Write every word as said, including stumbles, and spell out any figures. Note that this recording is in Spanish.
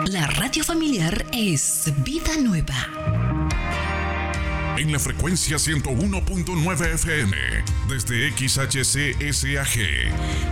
La radio familiar es vida nueva. En la frecuencia ciento uno punto nueve F M, desde X H C S A G,